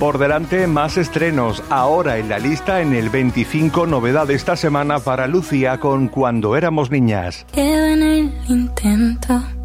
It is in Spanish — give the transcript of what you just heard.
Por delante, más estrenos. Ahora en la lista, en el 25, novedad esta semana para Lucía con Cuando éramos niñas. Quedo en el intento